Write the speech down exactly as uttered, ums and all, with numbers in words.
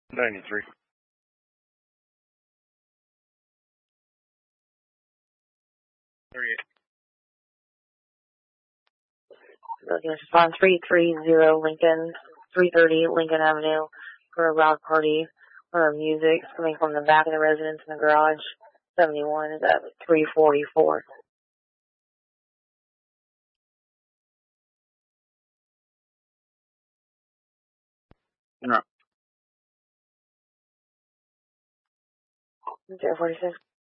ninety-three. thirty-eight. Response three thirty Lincoln, three thirty Lincoln Avenue for a rock party or music coming from the back of the residence in the garage. seventy-one is at three forty-four. No. zero forty-six.